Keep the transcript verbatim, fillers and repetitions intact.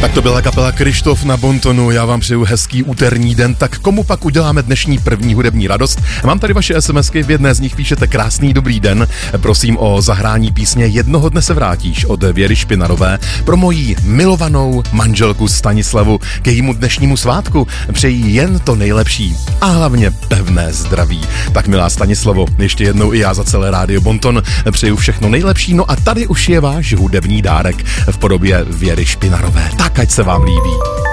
Tak to byla kapela Kryštof na Bontonu, já vám přeju hezký úterní den, tak komu pak uděláme dnešní první hudební radost? Mám tady vaše SMSky, v jedné z nich píšete krásný dobrý den, prosím o zahrání písně Jednoho dne se vrátíš od Věry Špinarové pro mojí milovanou manželku Stanislavu k jejímu dnešnímu svátku. Přeji jen to nejlepší a hlavně pevné zdraví. Tak milá Stanislavo, ještě jednou i já za celé rádio Bonton přeju všechno nejlepší, no a tady už je váš hudební dárek v podobě Věry Špinarové. Tak ať se vám líbí.